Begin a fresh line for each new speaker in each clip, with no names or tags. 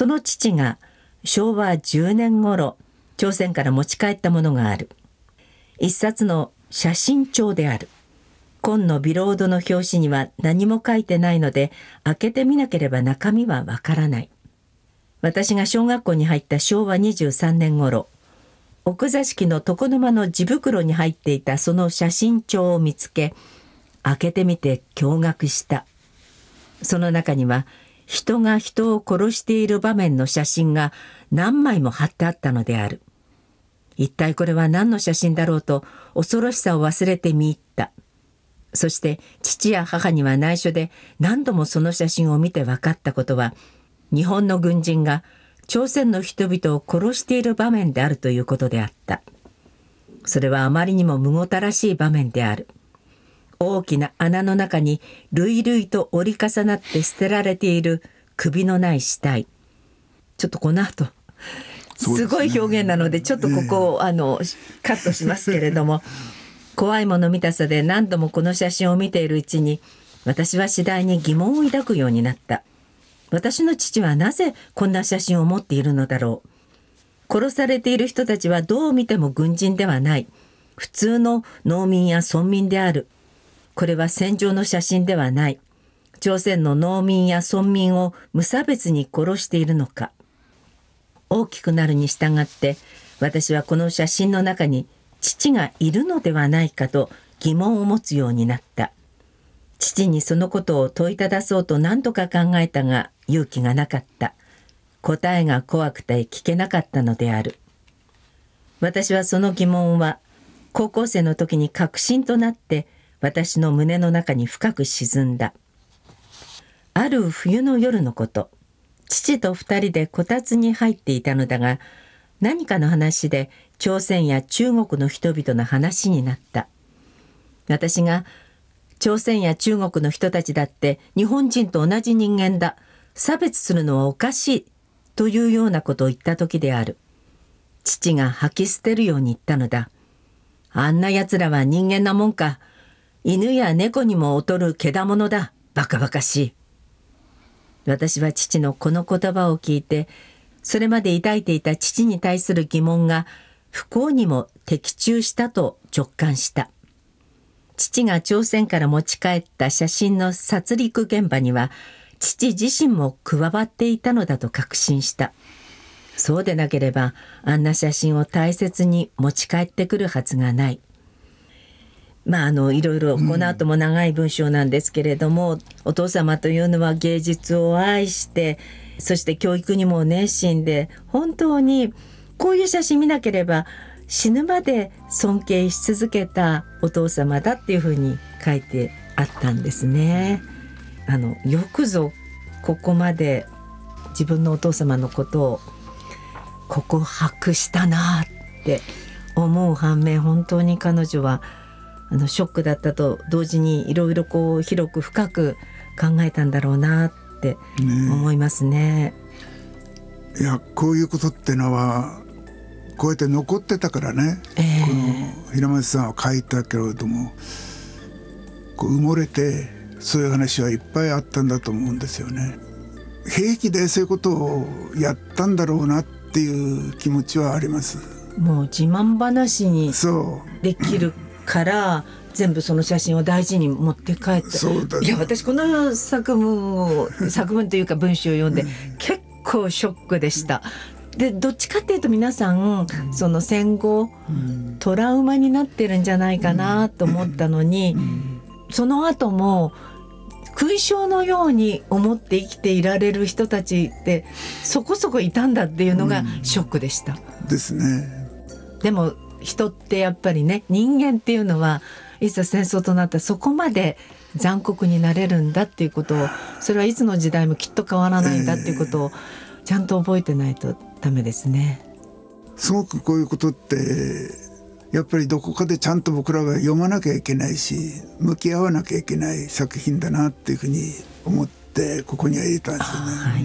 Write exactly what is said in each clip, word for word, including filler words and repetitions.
その父がしょうわじゅうねん頃朝鮮から持ち帰ったものがある。一冊の写真帳である。紺のビロードの表紙には何も書いてないので、開けてみなければ中身はわからない。私が小学校に入ったしょうわにじゅうさんねん頃、奥座敷の床の間の地袋に入っていたその写真帳を見つけ、開けてみて驚愕した。その中には人が人を殺している場面の写真が何枚も貼ってあったのである。一体これは何の写真だろうと恐ろしさを忘れて見入った。そして父や母には内緒で何度もその写真を見て分かったことは、日本の軍人が朝鮮の人々を殺している場面であるということであった。それはあまりにもむごたらしい場面である。大きな穴の中に類々と折り重なって捨てられている首のない死体。ちょっとこの後すごい表現なのでちょっとここをあのカットしますけれども、怖いもの見たさで何度もこの写真を見ているうちに、私は次第に疑問を抱くようになった。私の父はなぜこんな写真を持っているのだろう。殺されている人たちはどう見ても軍人ではない。普通の農民や村民である。これは戦場の写真ではない。朝鮮の農民や村民を無差別に殺しているのか。大きくなるに従って私はこの写真の中に父がいるのではないかと疑問を持つようになった。父にそのことを問いただそうと何度か考えたが勇気がなかった。答えが怖くて聞けなかったのである。私はその疑問は高校生の時に確信となって私の胸の中に深く沈んだ。ある冬の夜のこと、父と二人でこたつに入っていたのだが、何かの話で朝鮮や中国の人々の話になった。私が朝鮮や中国の人たちだって日本人と同じ人間だ、差別するのはおかしいというようなことを言った時である。父が吐き捨てるように言ったのだ。あんな奴らは人間なもんか。犬や猫にも劣るけだものだ。バカバカしい。私は父のこの言葉を聞いて、それまで抱いていた父に対する疑問が不幸にも的中したと直感した。父が朝鮮から持ち帰った写真の殺戮現場には父自身も加わっていたのだと確信した。そうでなければあんな写真を大切に持ち帰ってくるはずがない。まああのいろいろこの後も長い文章なんですけれども、うん、お父様というのは芸術を愛して、そして教育にも熱心で、本当にこういう写真見なければ死ぬまで尊敬し続けたお父様だっていうふうに書いてあったんですね。あのよくぞここまで自分のお父様のことを告白したなって思う反面、本当に彼女はあのショックだったと同時にいろいろこう広く深く考えたんだろうなって思いますね。
いや、こういうことってのはこうやって残ってたからね、えー、この平松さんは書いたけれども、こう埋もれてそういう話はいっぱいあったんだと思うんですよね。平気でそういうことをやったんだろうなっていう気持ちはあります。
もう自慢話にできるから全部その写真を大事に持って帰って、
そうだ、ね、
いや私この作文を作文というか文章を読んで結構ショックでした。でどっちかっていうと皆さんその戦後トラウマになってるんじゃないかなと思ったのに、その後も勲章のように思って生きていられる人たちってそこそこいたんだっていうのがショックでした、
うん、ですね。
でも人ってやっぱりね、人間っていうのはいざ戦争となったらそこまで残酷になれるんだっていうことを、それはいつの時代もきっと変わらないんだっていうことをちゃんと覚えてないとダメですね。
すごくこういうことってやっぱりどこかでちゃんと僕らが読まなきゃいけないし、向き合わなきゃいけない作品だなっていうふうに思ってここには入れたんですよね、はい。うん、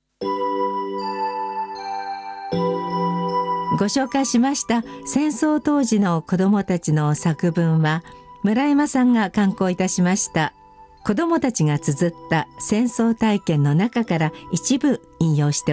ご紹介しました戦争当時の子どもたちの作文は村山さんが刊行いたしました。子どもたちが綴った戦争体験の中から一部引用して